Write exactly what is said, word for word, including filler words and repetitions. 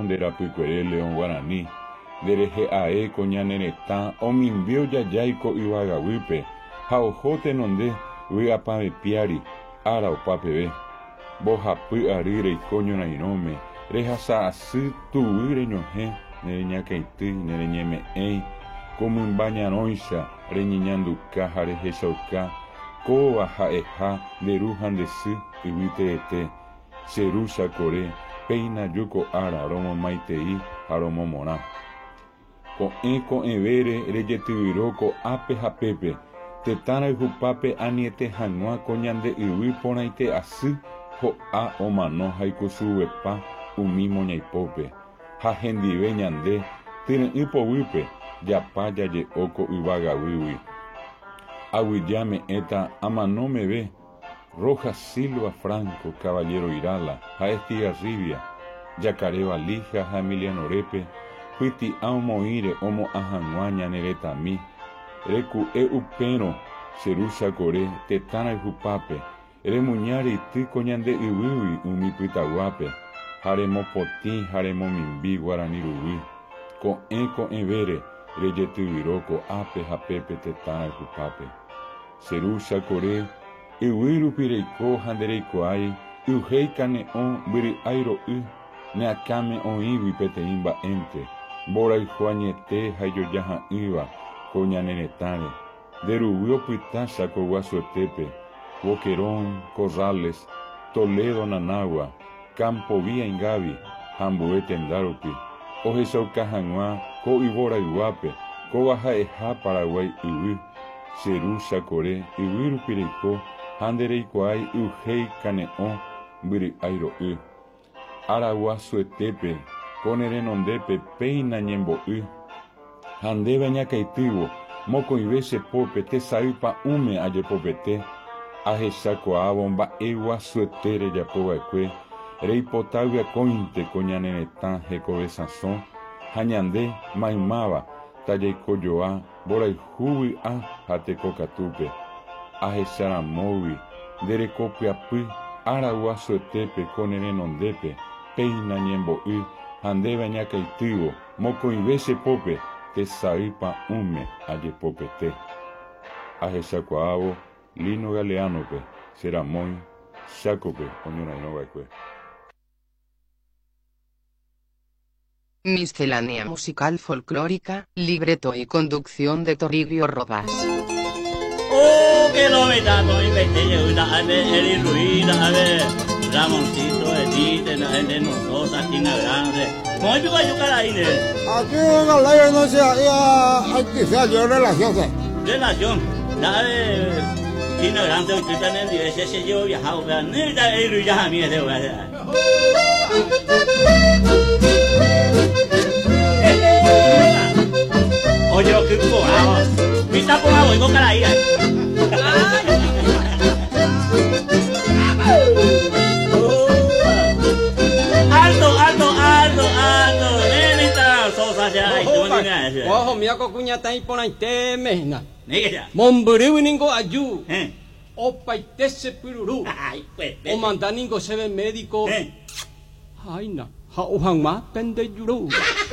nderapykuere León Guarani, nderehe'ae ko ñane retã omimbio jajái ko yvagavýpe ha oho tenonde vy'apavẽ piári ára opa peve. Mbohapy ary reiko ñorairõme, rehasa asy tuvy reñohẽ nereñakãity nereñeme'ẽi ko mymba ñarõicha reñeñanduka ha rehechauka kóva ha'eha nderu ha ndesy yvyterete cherúchakore péina juko ára romomaitei ha romomorã. Ko'ẽ ko'ẽvére rejetyvyrõ ko ápe ha pépe tetã rayhupápe aniete hag̃ua ko ñande yvy porãite asy ho'a omano ha ikusuvepa umi moñaipópe ha hendive ñande tyre'ỹ povýpe japa jaje'o ko yvagavýgui. Aguyja me'ẽta amanómeve Rojas Silva Franco Caballero Irala ha Estigarribia Jacaré Valija ha Emiliano Repe pyti'a omoĩre omo'ã hag̃ua ñane retãmi reku'e upérõ cherúchakore tetã rayhupápe remuña ryty ko ñande yvýgui umi pytaguápe ha remopotĩ ha remomimbi Guarani ruvy. Ko'ẽ ko'ẽvére rejetyvyrõ ko ápe ha pépe tetã rayhupápe cherúchakore yvy rupi reiko ha ndereikuaái yhéi kane'õ mbyry'ái ro'y neakãme oĩgui peteĩ mba'énte mborayhu añete ha ijojaha'ỹva ko ñane retãre nderuvy opytácha ko Guasuetépe, Boquerón, Corrales, Toledo Nanagua, Campo Viaingavi ha Mbo'e Tendarupi ohechauka hag̃ua ko yvораyguápe kóva ha'eha Paraguay yvy cherúchakore yvy rupi reiko ha ndereikuaái yhéi kane'õ mbyry'ái ro'y Araguasuetépe ko nerenondépe péina ñembo'y ha ndéve añakãitývo mokõive chepópe tesaypa ume ajepopete ahechakuaávo mba'e guasuete rejapova'ekue reipota vy'akóinte ko ñane retã hekove Sazón ha ñande maymáva tajaikojoa mborayhu vy'a ha tekokatúpe ahecharãmógui nderekopyapy Araguasuetépe ko nerenondépe péina ñembo'y ha ndéve añakãitývo mokõive chepópe tesaypa ume ajepopete ahechakuaávo Lino Galeanope Cheramói Chácope oñorairõva'ekue. Miscelánea musical folclórica, libreto y conducción de Toribio Rodas. Oh, que novedad, no invité una ave, el ruida, ave, Ramoncito, Edith, la gente de nosotros, aquí en la grande. ¿Cómo es que va a ayudar ahí, ne? Aquí en la ley no se ya hay que ser yo relación. Relación, la ave, aquí en la grande, hoy están en el día, ese yo viajado, vean, ni da el ruida a mí, ese va a ser. Oye, lo que cobramos. Mi tapo la voy con cara ahí. Alto, alto, alto, alto. Ven, está sosa ya. Ojo, mira que cuña está ahí por ahí te mena. Nega. Momburiu ningo ayu. Eh. Opa y te se piruru. Ay, pues. O manda ningo se ve médico. Eh. Ay, na. Ha uhang ma pende yuru.